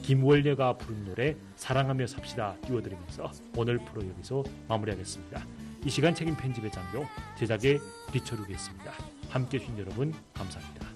김월녀가 부른 노래 사랑하며 삽시다 띄워드리면서 오늘 프로 여기서 마무리하겠습니다. 이 시간 책임 편집의 장용, 제작의 리처룩이었습니다. 함께해 주신 여러분 감사합니다.